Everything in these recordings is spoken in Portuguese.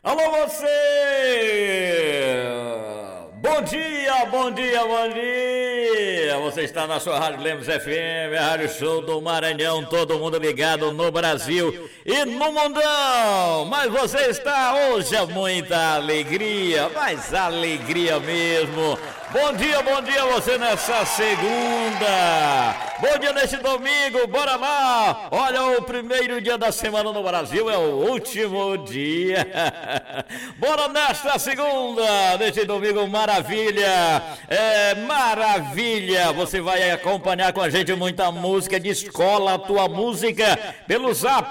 Alô você! Bom dia, bom dia, bom dia! Você está na sua Rádio Lemos FM, a Rádio Show do Maranhão, todo mundo ligado no Brasil e no mundão! Mas você está hoje a muita alegria, mas alegria mesmo! Bom dia você nessa segunda! Bom dia nesse domingo, bora lá! Olha, o primeiro dia da semana no Brasil é o último dia! Bora nesta segunda, neste domingo, maravilha! Maravilha! Você vai acompanhar com a gente muita música de escola, a tua música, pelo zap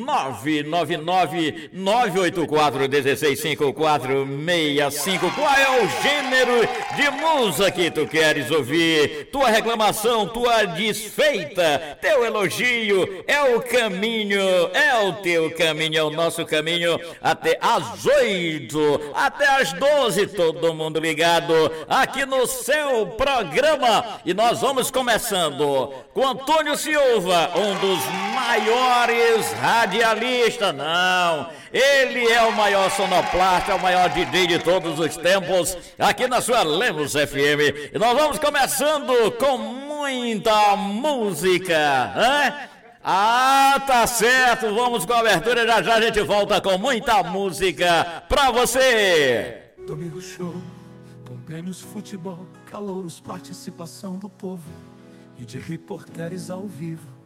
999-984-165465. Qual é o gênero de música que tu queres ouvir? Tua reclamação, tua desfeita, teu elogio, é o caminho, é o teu caminho, é o nosso caminho até às 8, até às 12, todo mundo ligado aqui no seu programa. E nós vamos começando com Antônio Silva, um dos maiores radialistas, não, ele é o maior sonoplasta, é o maior DJ de todos os tempos, aqui na sua Lemos FM. E nós vamos começando com muita música, hein? Ah, tá certo, vamos com a abertura, já já a gente volta com muita música pra você. Domingo show, com prêmios, futebol, calouros, participação do povo e de repórteres ao vivo.